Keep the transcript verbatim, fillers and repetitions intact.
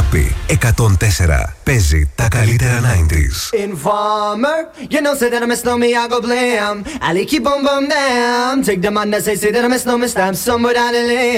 Αγάπη εκατόν τέσσερα. Παίζει τα καλύτερα ενενήντα. Informer, you know, say that I'm a snowman, I go blam. Ali keep on bum bam. Take the man that say, say that I'm a snowman, stamp somewhere down the lane.